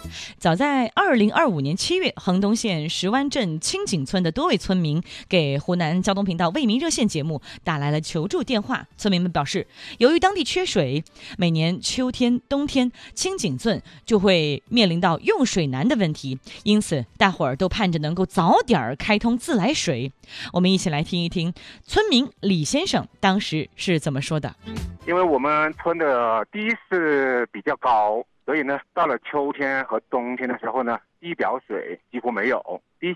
早在2025年7月，衡东县石湾镇清井村的多位村民给湖南交通频道为民热线节目打来了求助电话。村民们表示，由于当地缺水，每年秋天、冬天清井村就会面临到用水难的问题，因此大伙儿都盼着能够早点开通自来水。我们一起来听一听村民李先生当时是怎么说的。 因为我们村的地势比较高，所以呢，到了秋天和冬天的时候呢，地表水几乎没有，地